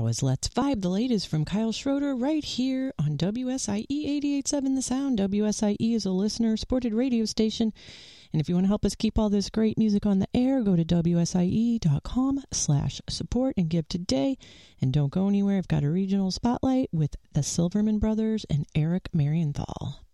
was Let's Vibe, the latest from Kyle Schroeder, right here on WSIE 88.7 The Sound. WSIE is a listener-supported radio station, and if you want to help us keep all this great music on the air, go to WSIE.com/support and give today. And don't go anywhere. I've got a regional spotlight with the Silverman Brothers and Eric Marienthal.